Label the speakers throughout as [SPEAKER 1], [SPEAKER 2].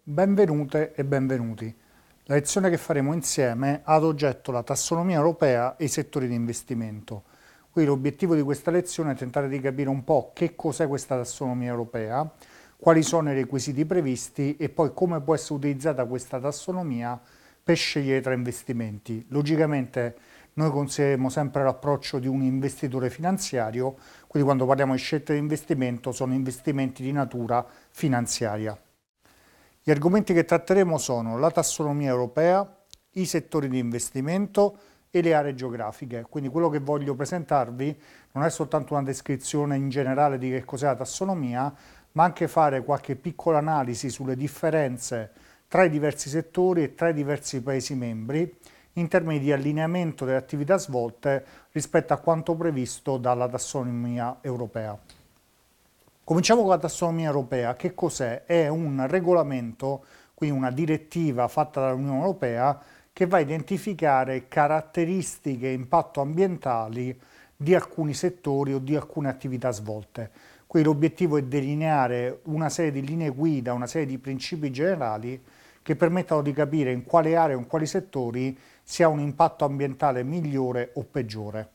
[SPEAKER 1] Benvenute e benvenuti. La lezione che faremo insieme ha ad oggetto la tassonomia europea e i settori di investimento. Quindi l'obiettivo di questa lezione è tentare di capire un po' che cos'è questa tassonomia europea, quali sono i requisiti previsti e poi come può essere utilizzata questa tassonomia per scegliere tra investimenti. Logicamente noi consideriamo sempre l'approccio di un investitore finanziario, quindi quando parliamo di scelte di investimento sono investimenti di natura finanziaria. Gli argomenti che tratteremo sono la tassonomia europea, i settori di investimento e le aree geografiche. Quindi quello che voglio presentarvi non è soltanto una descrizione in generale di che cos'è la tassonomia, ma anche fare qualche piccola analisi sulle differenze tra i diversi settori e tra i diversi Paesi membri in termini di allineamento delle attività svolte rispetto a quanto previsto dalla tassonomia europea. Cominciamo con la tassonomia europea. Che cos'è? È un regolamento, quindi una direttiva fatta dall'Unione Europea che va a identificare caratteristiche e impatto ambientali di alcuni settori o di alcune attività svolte. Qui l'obiettivo è delineare una serie di linee guida, una serie di principi generali che permettano di capire in quale aree o in quali settori si ha un impatto ambientale migliore o peggiore.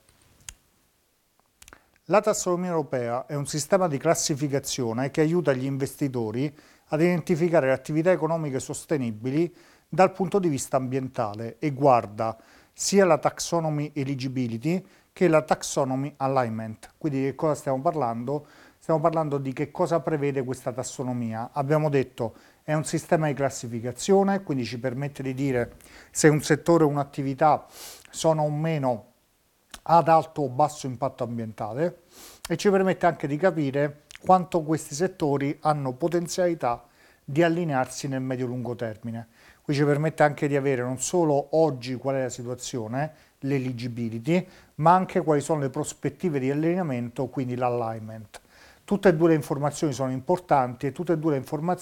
[SPEAKER 1] La tassonomia europea è un sistema di classificazione che aiuta gli investitori ad identificare le attività economiche sostenibili dal punto di vista ambientale e guarda sia la taxonomy eligibility che la taxonomy alignment. Quindi di che cosa stiamo parlando? Stiamo parlando di che cosa prevede questa tassonomia. Abbiamo detto è un sistema di classificazione, quindi ci permette di dire se un settore o un'attività sono o meno ad alto o basso impatto ambientale e ci permette anche di capire quanto questi settori hanno potenzialità di allinearsi nel medio-lungo termine. Qui ci permette anche di avere non solo oggi qual è la situazione, l'eligibility, ma anche quali sono le prospettive di allineamento, quindi l'alignment. Tutte e due le informazioni sono importanti e tutte e due le informazioni